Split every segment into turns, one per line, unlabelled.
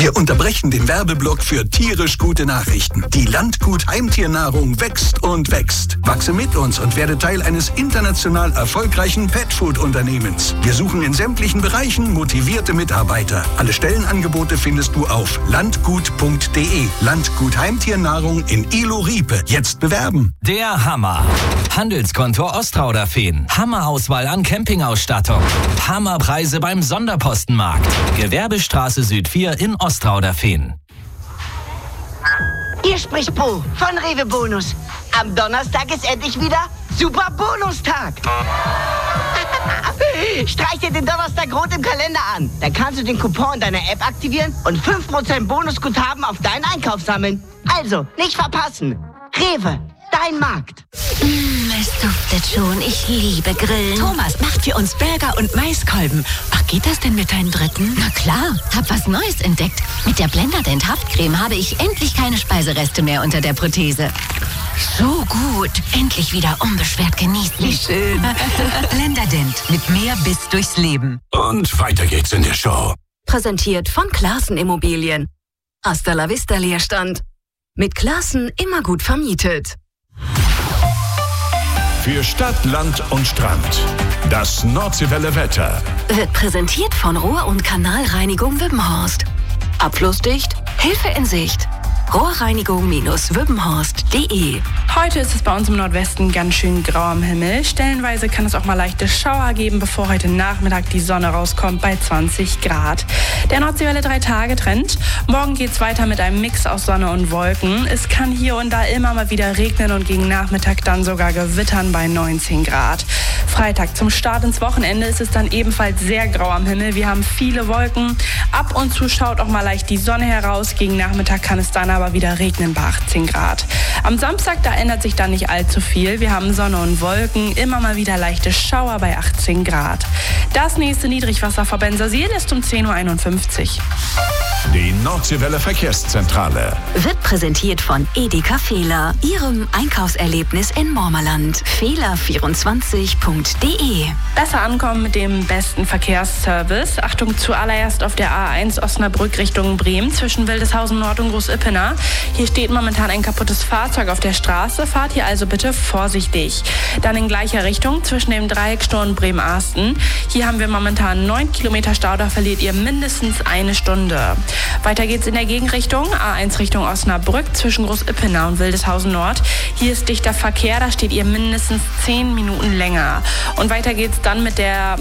Wir unterbrechen den Werbeblock für tierisch gute Nachrichten. Die Landgut Heimtiernahrung wächst und wächst. Wachse mit uns und werde Teil eines international erfolgreichen Petfood-Unternehmens. Wir suchen in sämtlichen Bereichen motivierte Mitarbeiter. Alle Stellenangebote findest du auf landgut.de. Landgut Heimtiernahrung in Ilo-Riepe. Jetzt bewerben.
Der Hammer. Handelskonto Ostrauderfehn. Hammerauswahl an Campingausstattung. Hammerpreise beim Sonderpostenmarkt. Gewerbestraße Süd 4 in Ostrauderfehn.
Hier spricht Bo von Rewe Bonus. Am Donnerstag ist endlich wieder Super Bonustag. Streich dir den Donnerstag rot im Kalender an. Dann kannst du den Coupon in deiner App aktivieren und 5% Bonusguthaben auf deinen Einkauf sammeln. Also, nicht verpassen. Rewe, dein Markt.
Es duftet schon. Ich liebe Grillen. Thomas macht für uns Burger und Maiskolben. Ach, geht das denn mit deinen Dritten? Na klar, hab was Neues entdeckt. Mit der Blenderdent Haftcreme habe ich endlich keine Speisereste mehr unter der Prothese. So gut. Endlich wieder unbeschwert genießen.
Wie schön. Blenderdent. Mit mehr Biss durchs Leben.
Und weiter geht's in der Show.
Präsentiert von Classen Immobilien. Hasta la vista Leerstand. Mit Classen immer gut vermietet.
Für Stadt, Land und Strand. Das Nordseewelle Wetter.
Wird präsentiert von Rohr- und Kanalreinigung Wippenhorst. Abflussdicht, Hilfe in Sicht. Rohrreinigung-wippenhorst.de.
Heute ist es bei uns im Nordwesten ganz schön grau am Himmel. Stellenweise kann es auch mal leichte Schauer geben, bevor heute Nachmittag die Sonne rauskommt bei 20 Grad. Der Nordseewelle 3-Tage-Trend. Morgen geht es weiter mit einem Mix aus Sonne und Wolken. Es kann hier und da immer mal wieder regnen und gegen Nachmittag dann sogar gewittern bei 19 Grad. Freitag zum Start ins Wochenende ist es dann ebenfalls sehr grau am Himmel. Wir haben viele Wolken. Ab und zu schaut auch mal leicht die Sonne heraus. Gegen Nachmittag kann es dann aber wieder regnen bei 18 Grad. Am Samstag, da ändert sich dann nicht allzu viel. Wir haben Sonne und Wolken, immer mal wieder leichte Schauer bei 18 Grad. Das nächste Niedrigwasser vor Bensersiel ist um 10.51 Uhr.
Die Nordseewelle Verkehrszentrale.
Wird präsentiert von Edeka Fehler, Ihrem Einkaufserlebnis in Mormerland. Fehler24.de.
Besser ankommen mit dem besten Verkehrsservice. Achtung, zuallererst auf der A1 Osnabrück Richtung Bremen zwischen Wildeshausen Nord und Großippenau. Hier steht momentan ein kaputtes Fahrzeug auf der Straße. Fahrt hier also bitte vorsichtig. Dann in gleicher Richtung zwischen dem Dreieckstor und Bremen-Arsten. Hier haben wir momentan 9 Kilometer Stau, da verliert ihr mindestens eine Stunde. Weiter geht's in der Gegenrichtung. A1 Richtung Osnabrück zwischen Großippenau und Wildeshausen Nord. Hier ist dichter Verkehr, da steht ihr mindestens 10 Minuten länger. Und weiter geht's dann mit der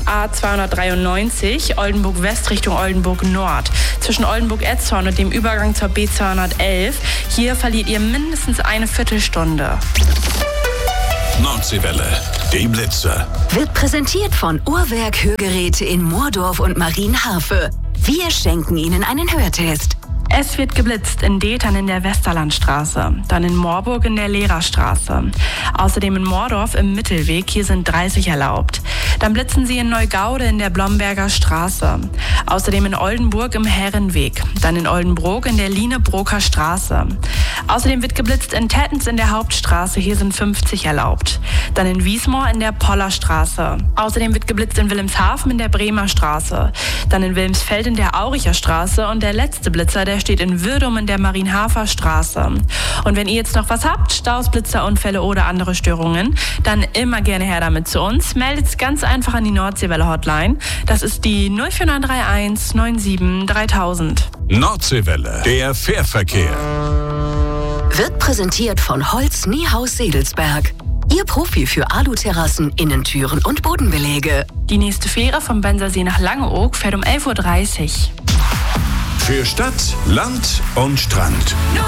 A293 Oldenburg West Richtung Oldenburg Nord. Zwischen Oldenburg-Etzhorn und dem Übergang zur B211. Hier verliert ihr mindestens eine Viertelstunde.
Nordseewelle, die Blitze.
Wird präsentiert von Uhrwerk Hörgeräte in Moordorf und Marienharfe. Wir schenken Ihnen einen Hörtest.
Es wird geblitzt in Detern in der Westerlandstraße, dann in Moorburg in der Lehrerstraße. Außerdem in Moordorf im Mittelweg, hier sind 30 erlaubt. Dann blitzen sie in Neugaude in der Blomberger Straße. Außerdem in Oldenburg im Herrenweg. Dann in Oldenburg in der Lienebroker Straße. Außerdem wird geblitzt in Tettens in der Hauptstraße, hier sind 50 erlaubt. Dann in Wiesmoor in der Pollerstraße. Außerdem wird geblitzt in Wilhelmshaven in der Bremer Straße. Dann in Wilmsfeld in der Auricher Straße und der letzte Blitzer, der steht in Würdum in der Marienhafer Straße. Und wenn ihr jetzt noch was habt, Staus, Blitzer, Unfälle oder andere Störungen, dann immer gerne her damit zu uns. Meldet's ganz einfach an die Nordseewelle Hotline. Das ist die 04931 97 3000.
Nordseewelle, der Fährverkehr.
Wird präsentiert von Holz Niehaus Sedelsberg. Ihr Profi für Aluterrassen, Innentüren und Bodenbeläge.
Die nächste Fähre vom Bensersee nach Langeoog fährt um 11.30 Uhr.
Für Stadt, Land und Strand.